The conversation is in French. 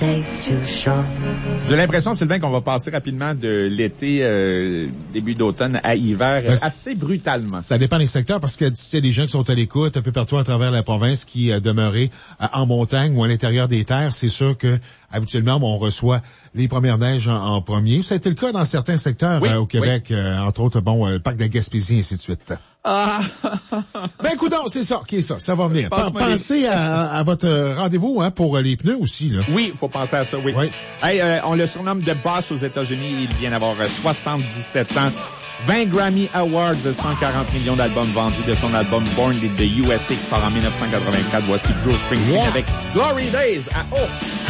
J'ai l'impression, Sylvain, qu'on va passer rapidement de l'été, début d'automne à hiver assez brutalement. Ça dépend des secteurs parce que s'il y a des gens qui sont à l'écoute un peu partout à travers la province qui demeuraient en montagne ou à l'intérieur des terres, c'est sûr que habituellement, on reçoit les premières neiges en premier. Ça a été le cas dans certains secteurs au Québec, entre autres, le parc de la Gaspésie, ainsi de suite. Ah! Ben, écoute, c'est ça, ça va venir. Pensez à votre rendez-vous, pour les pneus aussi, là. Oui, faut penser à ça, oui. Hey, on le surnomme The Boss aux États-Unis. Il vient d'avoir 77 ans. 20 Grammy Awards, 140 millions d'albums vendus de son album Born in the USA qui sort en 1984. Voici Bruce Springsteen avec Glory Days à